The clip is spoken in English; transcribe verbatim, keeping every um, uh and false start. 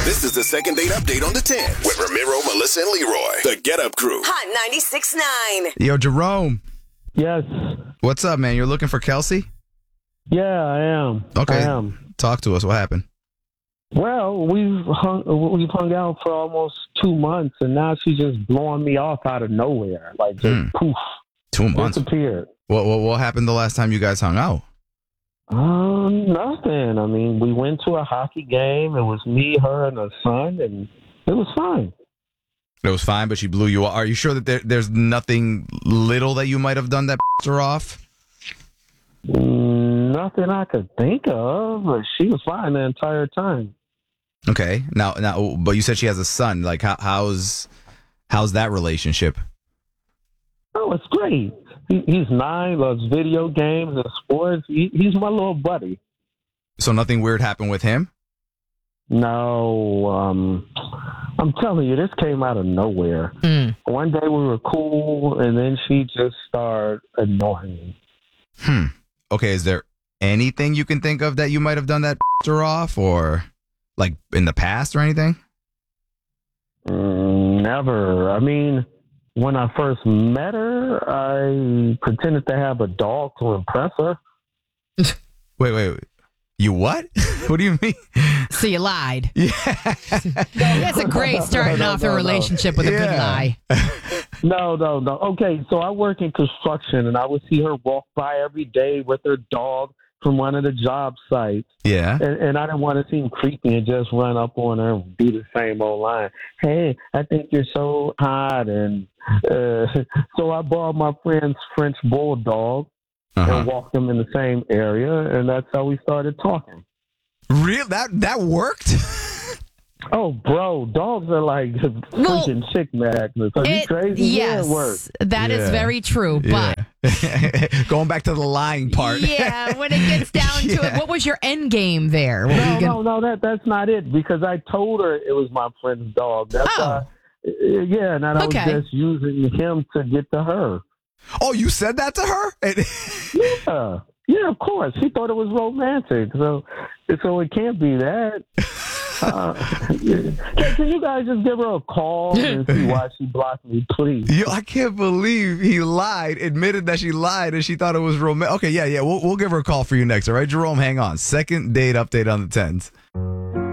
This is the second date update on the ten with Ramiro, Melissa, and Leroy. The Get Up Crew. Hot ninety-six point nine. Yo, Jerome. Yes. What's up, man? You're looking for Kelsey? Yeah, I am. Okay. I am. Talk to us. What happened? Well, we've hung we've hung out for almost two months, and now she's just blowing me off out of nowhere, like just Hmm. poof, Two months. disappeared. What, what what happened the last time you guys hung out? Um, nothing. I mean, we went to a hockey game. It was me, her, and her son, and it was fine. It was fine, but she blew you off. Are you sure that there, there's nothing little that you might have done that pissed her off? Nothing I could think of, but she was fine the entire time. Okay. Now, now, but you said she has a son. Like, how, how's how's that relationship? Oh, it's great. He, he's nine, loves video games and sports. He, he's my little buddy. So nothing weird happened with him? No, um, I'm telling you, this came out of nowhere. Mm. One day we were cool, and then she just started annoying me. Hmm. Okay. Is there anything you can think of that you might have done that pissed her off, or like in the past or anything? Mm, never. I mean, when I first met her, I pretended to have a dog to impress her. Wait, wait, wait. You what? What do you mean? So you lied. Yeah. That's a great starting No, no, off no, a no. relationship with a good Yeah. lie. No, no, no. Okay, so I work in construction, and I would see her walk by every day with her dog from one of the job sites. Yeah. And, and I didn't want to seem creepy and just run up on her and do the same old line. Hey, I think you're so hot. And uh, so I borrowed my friend's French bulldog Uh-huh. and walked him in the same area, and that's how we started talking. Real that that worked? Oh, bro, dogs are like Well, freaking chick magnets. Are you It- crazy? yes, Yeah, it works. that is Yeah. very true. But Yeah. Going back to the lying part. yeah, when it gets down to Yeah. it, what was your end game there? What were No, you gonna- no, no, that that's not it. Because I told her it was my friend's dog. That's Oh. why. uh, Yeah, and I was Okay. just using him to get to her. Oh, you said that to her? And- Yeah, yeah, of course. She thought it was romantic, so so it can't be that. Uh, can, can you guys just give her a call and see why she blocked me, please? Yo, I can't believe he lied, admitted that she lied, and she thought it was romantic. Okay, yeah, yeah, we'll, we'll give her a call for you next, all right? Jerome, hang on. Second date update on the tens.